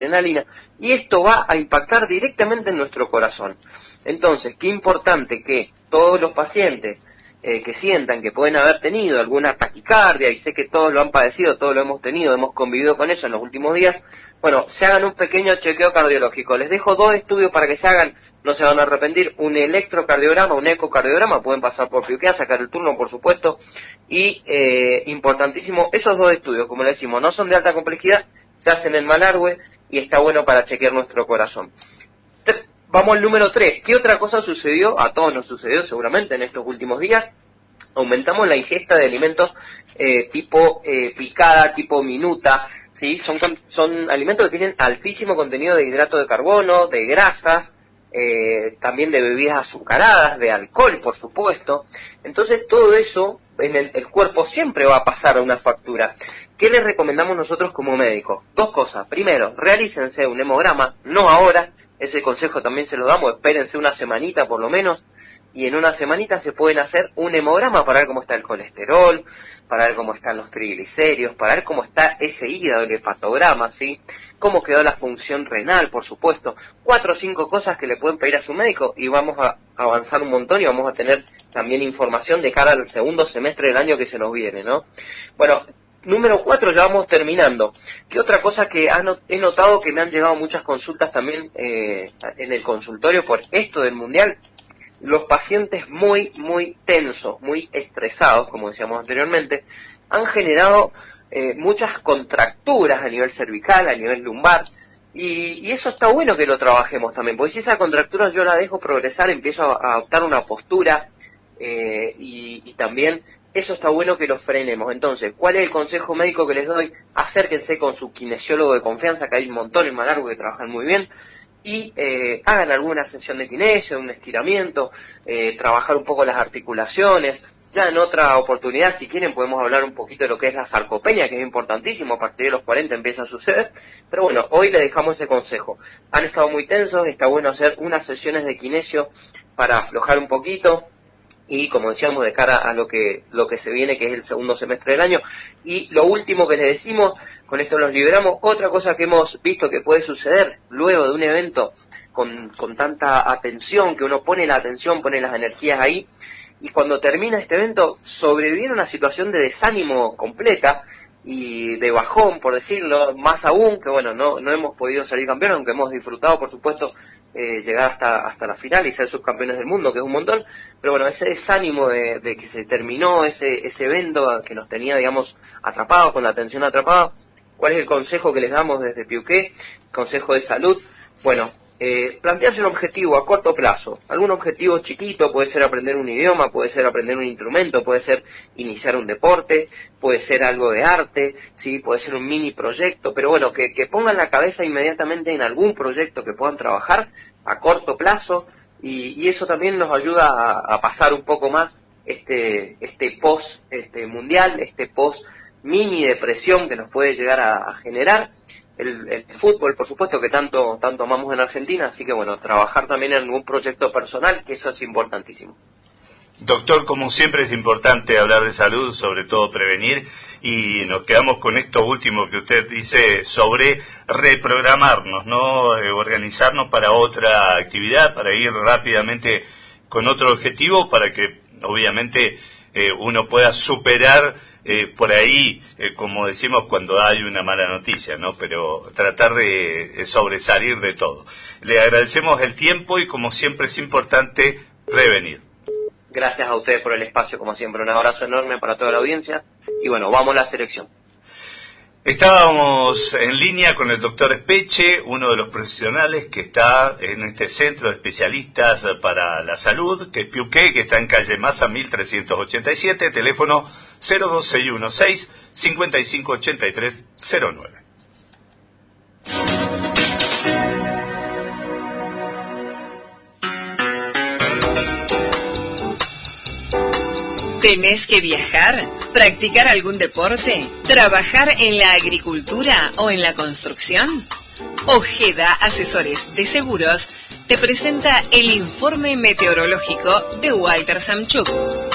adrenalina, y esto va a impactar directamente en nuestro corazón. Entonces, qué importante que todos los pacientes que sientan que pueden haber tenido alguna taquicardia, y sé que todos lo han padecido, todos lo hemos tenido, hemos convivido con eso en los últimos días, bueno, se hagan un pequeño chequeo cardiológico. Les dejo 2 estudios para que se hagan, no se van a arrepentir: un electrocardiograma, un ecocardiograma, pueden pasar por Piuquea, sacar el turno, por supuesto, y importantísimo, esos 2 estudios, como le decimos, no son de alta complejidad, se hacen en Malargüe y está bueno para chequear nuestro corazón. Vamos al número 3. ¿Qué otra cosa sucedió? A todos nos sucedió seguramente en estos últimos días. Aumentamos la ingesta de alimentos tipo picada, tipo minuta, ¿sí? Son alimentos que tienen altísimo contenido de hidrato de carbono, de grasas, también de bebidas azucaradas, de alcohol, por supuesto. Entonces todo eso en el cuerpo siempre va a pasar a una factura. ¿Qué les recomendamos nosotros como médicos? 2 cosas. Primero, realícense un hemograma, no ahora. Ese consejo también se lo damos, espérense una semanita por lo menos, y en una semanita se pueden hacer un hemograma para ver cómo está el colesterol, para ver cómo están los triglicéridos, para ver cómo está ese hígado, el hepatograma, ¿sí? Cómo quedó la función renal, por supuesto. 4 o 5 cosas que le pueden pedir a su médico, y vamos a avanzar un montón y vamos a tener también información de cara al segundo semestre del año que se nos viene, ¿no? Bueno, número 4, ya vamos terminando. ¿Qué otra cosa que he notado que me han llegado muchas consultas también en el consultorio por esto del mundial? Los pacientes muy tensos, muy estresados, como decíamos anteriormente, han generado muchas contracturas a nivel cervical, a nivel lumbar, y eso está bueno que lo trabajemos también, porque si esa contractura yo la dejo progresar, empiezo a adoptar una postura, y también eso está bueno que lo frenemos. Entonces, ¿cuál es el consejo médico que les doy? Acérquense con su kinesiólogo de confianza, que hay un montón en Malargüe que trabajan muy bien, y hagan alguna sesión de kinesio, un estiramiento, trabajar un poco las articulaciones. Ya en otra oportunidad, si quieren, podemos hablar un poquito de lo que es la sarcopenia, que es importantísimo, a partir de los 40 empieza a suceder, pero bueno, hoy les dejamos ese consejo. Han estado muy tensos, está bueno hacer unas sesiones de kinesio para aflojar un poquito, y como decíamos, de cara a lo que se viene, que es el segundo semestre del año. Y lo último que les decimos, con esto los liberamos, otra cosa que hemos visto que puede suceder luego de un evento con tanta atención, que uno pone la atención, pone las energías ahí, y cuando termina este evento sobreviene una situación de desánimo completa y de bajón, por decirlo, más aún que bueno, no hemos podido salir campeones, aunque hemos disfrutado, por supuesto, llegar hasta la final y ser subcampeones del mundo, que es un montón, pero bueno, ese desánimo de que se terminó ese evento que nos tenía, digamos, atrapados, con la atención atrapada. ¿Cuál es el consejo que les damos desde Piuqué? Consejo de salud. Bueno, plantearse un objetivo a corto plazo, algún objetivo chiquito, puede ser aprender un idioma, puede ser aprender un instrumento, puede ser iniciar un deporte, puede ser algo de arte, sí, puede ser un mini proyecto, pero bueno, que pongan la cabeza inmediatamente en algún proyecto que puedan trabajar a corto plazo, y eso también nos ayuda a pasar un poco más este post mundial, este post mini depresión que nos puede llegar a generar. El fútbol, por supuesto, que tanto amamos en Argentina, así que bueno, trabajar también en algún proyecto personal, que eso es importantísimo. Doctor, como siempre es importante hablar de salud, sobre todo prevenir, y nos quedamos con esto último que usted dice sobre reprogramarnos, ¿no? Organizarnos para otra actividad, para ir rápidamente con otro objetivo, para que obviamente uno pueda superar por ahí, como decimos cuando hay una mala noticia, ¿no? Pero tratar de sobresalir de todo. Le agradecemos el tiempo y como siempre es importante prevenir. Gracias a ustedes por el espacio, como siempre. Un abrazo enorme para toda la audiencia. Y bueno, vamos a la selección. Estábamos en línea con el doctor Espeche, uno de los profesionales que está en este centro de especialistas para la salud, que es Piuqué, que está en calle Massa 1387, teléfono 02616 558309. ¿Tenés que viajar? ¿Practicar algún deporte? ¿Trabajar en la agricultura o en la construcción? Ojeda Asesores de Seguros te presenta el informe meteorológico de Walter Samchuk.